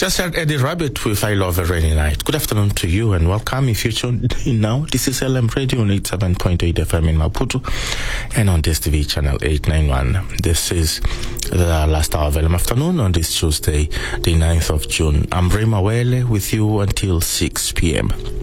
Just heard Eddie Rabbit with I Love a Rainy Night. Good afternoon to you and welcome. If you tuned in now, this is LM Radio on 87.8 FM in Maputo and on DSTV channel 891. This is the last hour of LM Afternoon on this Tuesday, the 9th of June. I'm Ray Mawele with you until 6 p.m.